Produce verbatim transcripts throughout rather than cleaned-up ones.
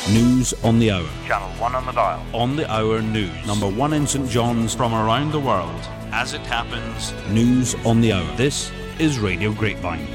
News on the hour. Channel one on the dial. On the hour news. Number one in St John's. From around the world. As it happens. News on the hour. This is Radio Grapevine.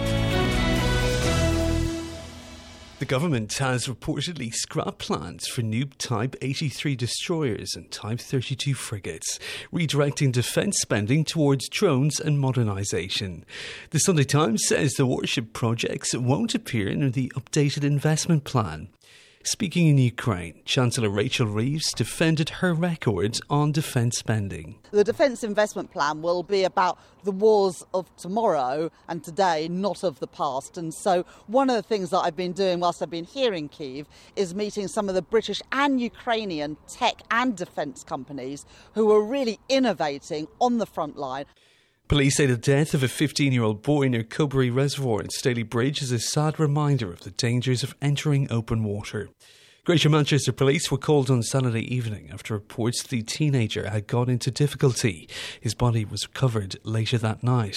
The government has reportedly scrapped plans for new Type eighty-three destroyers and Type thirty-two frigates, redirecting defence spending towards drones and modernisation. The Sunday Times says the warship projects won't appear in the updated investment plan. Speaking in Ukraine, Chancellor Rachel Reeves defended her record on defence spending. The defence investment plan will be about the wars of tomorrow and today, not of the past. And so one of the things that I've been doing whilst I've been here in Kyiv is meeting some of the British and Ukrainian tech and defence companies who are really innovating on the front line. Police say the death of a fifteen-year-old boy near Cobury Reservoir in Staley Bridge is a sad reminder of the dangers of entering open water. Greater Manchester Police were called on Saturday evening after reports the teenager had got into difficulty. His body was recovered later that night.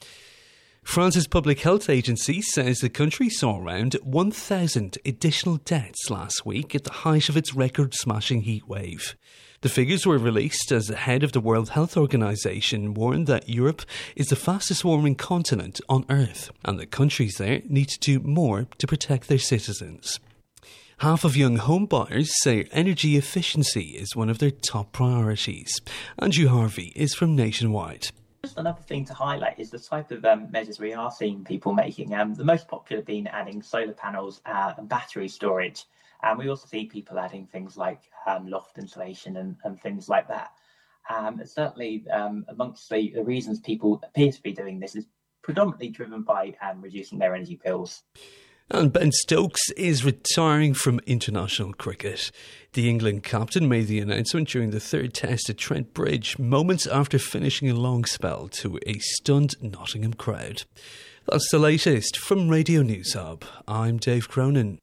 France's Public Health Agency says the country saw around one thousand additional deaths last week at the height of its record-smashing heatwave. The figures were released as the head of the World Health Organization warned that Europe is the fastest warming continent on Earth and that countries there need to do more to protect their citizens. Half of young home buyers say energy efficiency is one of their top priorities. Andrew Harvey is from Nationwide. Just another thing to highlight is the type of um, measures we are seeing people making. Um, the most popular being adding solar panels uh, and battery storage. And we also see people adding things like um, loft insulation and, and things like that. Um, certainly, um, amongst the, the reasons people appear to be doing this is predominantly driven by um, reducing their energy bills. And Ben Stokes is retiring from international cricket. The England captain made the announcement during the third test at Trent Bridge, moments after finishing a long spell to a stunned Nottingham crowd. That's the latest from Radio News Hub. I'm Dave Cronin.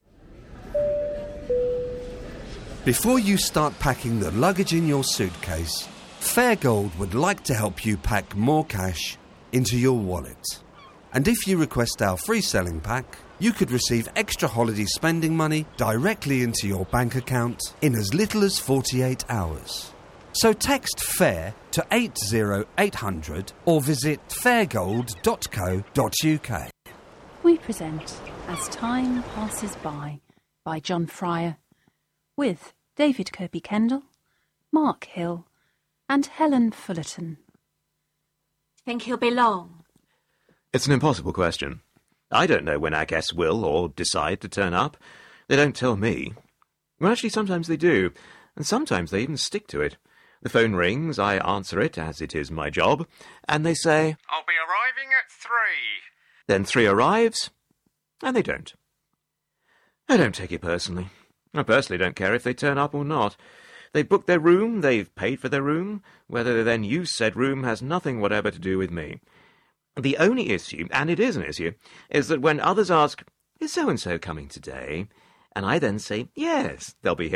Before you start packing the luggage in your suitcase, Fairgold would like to help you pack more cash into your wallet. And if you request our free selling pack, you could receive extra holiday spending money directly into your bank account in as little as forty-eight hours. So text FAIR to eight zero eight hundred or visit fairgold dot co dot uk. We present As Time Passes By by John Fryer with David Kirby-Kendall, Mark Hill and Helen Fullerton. Think he'll be long? It's an impossible question. I don't know when our guests will or decide to turn up. They don't tell me. Well, actually, sometimes they do, and sometimes they even stick to it. The phone rings, I answer it, as it is my job, and they say, "I'll be arriving at three." Then three arrives, and they don't. I don't take it personally. I personally don't care if they turn up or not. They've booked their room, they've paid for their room. Whether they then use said room has nothing whatever to do with me. The only issue, and it is an issue, is that when others ask, "Is so-and-so coming today?" and I then say, "Yes, they'll be here